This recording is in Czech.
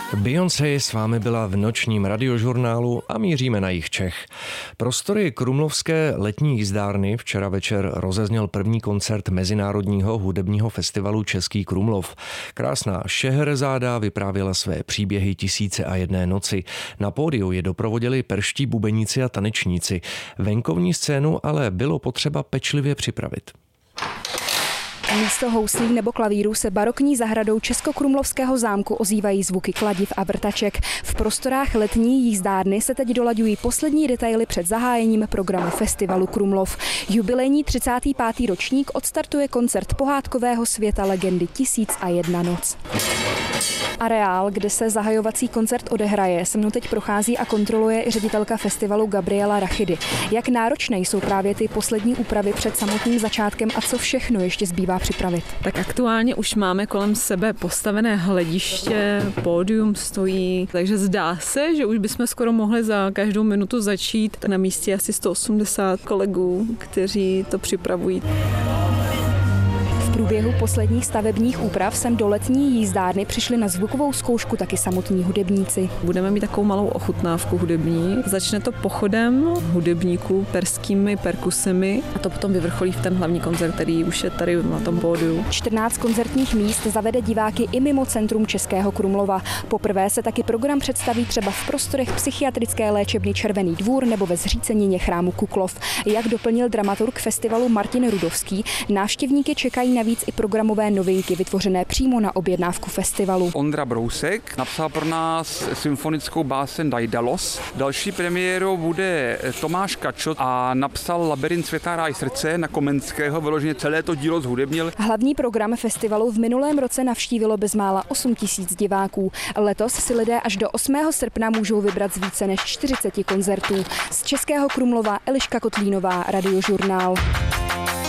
Beyoncé s vámi byla v nočním radiožurnálu a míříme na jih Čech. Prostory Krumlovské letní jízdárny včera večer rozezněl první koncert Mezinárodního hudebního festivalu Český Krumlov. Krásná Šeherezáda vyprávěla své příběhy Tisíce a jedné noci. Na pódiu je doprovodili perští bubeníci a tanečníci. Venkovní scénu ale bylo potřeba pečlivě připravit. Místo houslí nebo klavíru se barokní zahradou Českokrumlovského zámku ozývají zvuky kladiv a vrtaček. V prostorách letní jízdárny se teď dolaďují poslední detaily před zahájením programu festivalu Krumlov. Jubilejní 35. ročník odstartuje koncert pohádkového světa legendy Tisíc a jedna noc. Areál, kde se zahajovací koncert odehraje, se mnou teď prochází a kontroluje i ředitelka festivalu Gabriela Rachidy. Jak náročné jsou právě ty poslední úpravy před samotným začátkem a co všechno ještě zbývá připravit? Tak aktuálně už máme kolem sebe postavené hlediště, pódium stojí, takže zdá se, že už bychom skoro mohli za každou minutu začít. Na místě asi 180 kolegů, kteří to připravují. V průběhu posledních stavebních úprav sem do letní jízdárny přišli na zvukovou zkoušku taky samotní hudebníci. Budeme mít takovou malou ochutnávku hudební. Začne to pochodem hudebníků, perskými perkusemi a to potom vyvrcholí v ten hlavní koncert, který už je tady na tom pódiu. 14 koncertních míst zavede diváky i mimo centrum Českého Krumlova. Poprvé se taky program představí třeba v prostorech psychiatrické léčebny Červený dvůr nebo ve zřícenině chrámu Kuklov. Jak doplnil dramaturg festivalu Martin Rudovský, návštěvníky čekají navíc i programové novinky vytvořené přímo na objednávku festivalu. Ondra Brousek napsal pro nás symfonickou báseň Daidalos. Další premiérou bude Tomáš Kačot a napsal Labyrint světa ráj srdce na Komenského, vyloženě celé to dílo zhudebnil. Hlavní program festivalu v minulém roce navštívilo bezmála 8 000 diváků. Letos si lidé až do 8. srpna můžou vybrat z více než 40 koncertů. Z Českého Krumlova Eliška Kotlínová, Radiožurnál.